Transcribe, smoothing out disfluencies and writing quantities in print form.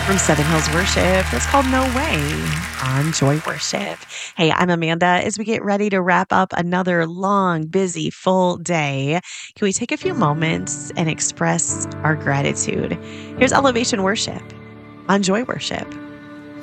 From Seven Hills Worship. That's called No Way on Joy Worship. Hey, I'm Amanda. As we get ready to wrap up another long, busy, full day, can we take a few moments and express our gratitude? Here's Elevation Worship on Joy Worship.